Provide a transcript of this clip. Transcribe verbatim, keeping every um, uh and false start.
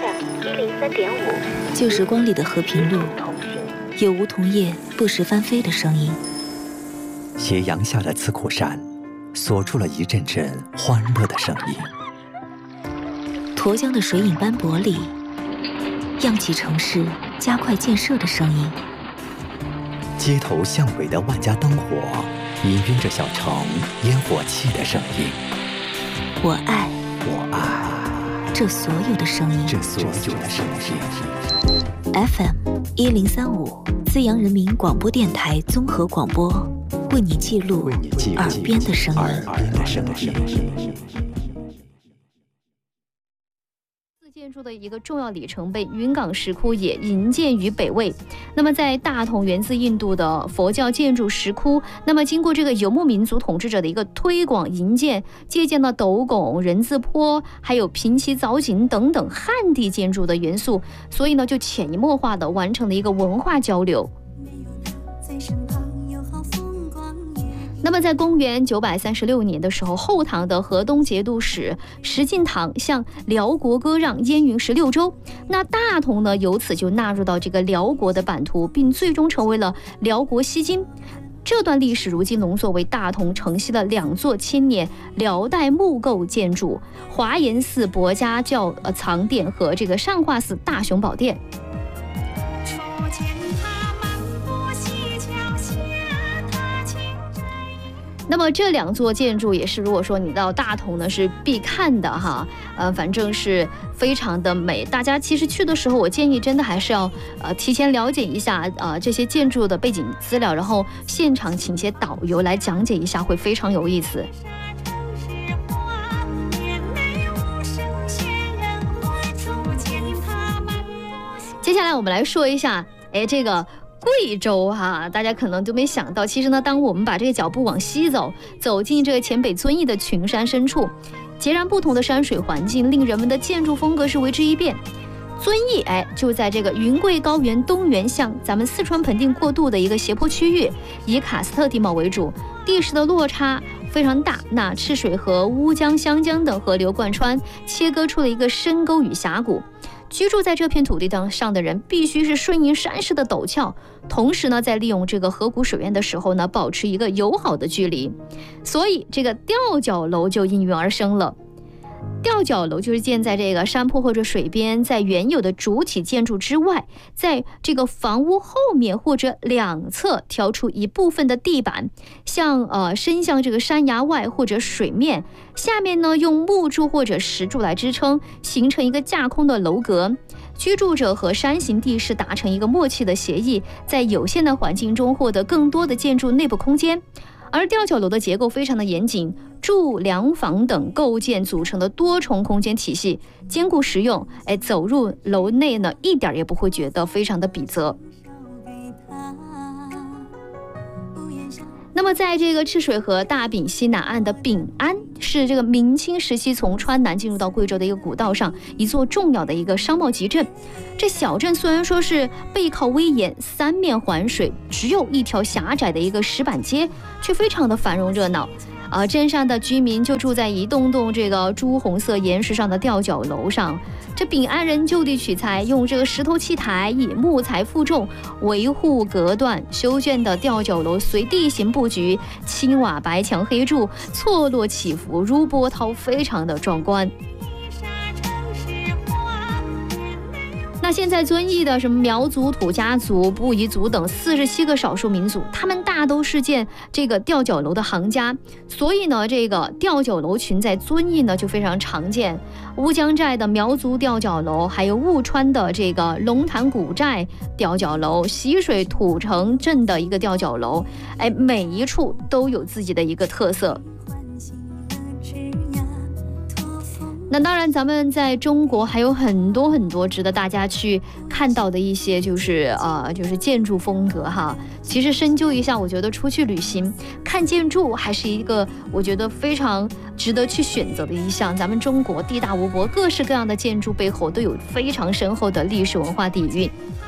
F M 一零三点五， 旧时光里的和平路，有梧桐叶不时翻飞的声音。 斜阳下的刺库山，锁住了一阵阵欢乐的声音。 沱江的水影斑驳里，漾起城市加快建设的声音。 街头巷尾的万家灯火，氤氲着小城烟火气的声音。 我爱， 我爱这所有的声音， 这所有的声音。 F M 一零三五，资阳人民广播电台综合广播，为你记录耳边的声音。 耳边的声音。 建筑的一个重要里程碑，云冈石窟也营建于北魏。那么在大同源自印度的佛教建筑石窟，那么经过这个游牧民族统治者的一个推广营建，借鉴了斗拱、人字坡还有平齐藻井等等汉地建筑的元素，所以呢就潜移默化的完成了一个文化交流。那么在公元九百三十六年的时候，后唐的河东节度使石敬瑭向辽国割让燕云十六州，那大同呢由此就纳入到这个辽国的版图，并最终成为了辽国西京。这段历史如今浓缩为大同城西的两座千年辽代木构建筑：华严寺博家教藏殿和这个善化寺大雄宝殿。那么这两座建筑也是，如果说你到大同呢是必看的哈，呃，反正是非常的美。大家其实去的时候，我建议真的还是要呃提前了解一下呃这些建筑的背景资料，然后现场请些导游来讲解一下，会非常有意思。接下来我们来说一下，哎，这个贵州哈，大家可能都没想到，其实呢，当我们把这个脚步往西走，走进这个黔北遵义的群山深处，截然不同的山水环境，令人们的建筑风格是为之一变。遵义哎，就在这个云贵高原东缘向咱们四川盆地过渡的一个斜坡区域，以喀斯特地貌为主，地势的落差非常大。那赤水河、乌江、湘江等河流贯穿，切割出了一个深沟与峡谷。居住在这片土地上的人必须是顺应山势的陡峭，同时呢，在利用这个河谷水源的时候呢，保持一个友好的距离，所以这个吊脚楼就应运而生了。吊脚楼就是建在这个山坡或者水边，在原有的主体建筑之外，在这个房屋后面或者两侧挑出一部分的地板，向呃伸向这个山崖外或者水面，下面呢用木柱或者石柱来支撑，形成一个架空的楼阁。居住者和山形地势达成一个默契的协议，在有限的环境中获得更多的建筑内部空间。而吊脚楼的结构非常的严谨，柱、梁、房等构件组成的多重空间体系，坚固实用。哎，走入楼内呢，一点也不会觉得非常的逼仄。那么在这个赤水河大丙西南岸的丙安，是这个明清时期从川南进入到贵州的一个古道上一座重要的一个商贸集镇。这小镇虽然说是背靠危岩，三面环水，只有一条狭窄的一个石板街，却非常的繁荣热闹。呃，镇上的居民就住在一栋栋这个朱红色岩石上的吊脚楼上。这丙安人就地取材，用这个石头砌台，以木材负重，维护隔断修建的吊脚楼，随地形布局，青瓦白墙黑柱，错落起伏如波涛，非常的壮观。那现在遵义的什么苗族、土家族、布依族等四十七个少数民族，他们大都是建这个吊脚楼的行家，所以呢，这个吊脚楼群在遵义呢就非常常见。乌江寨的苗族吊脚楼，还有雾川的这个龙潭古寨吊脚楼，习水土城镇的一个吊脚楼，哎，每一处都有自己的一个特色。那当然，咱们在中国还有很多很多值得大家去看到的一些，就是呃，就是建筑风格哈。其实深究一下，我觉得出去旅行看建筑还是一个我觉得非常值得去选择的一项。咱们中国地大物博，各式各样的建筑背后都有非常深厚的历史文化底蕴。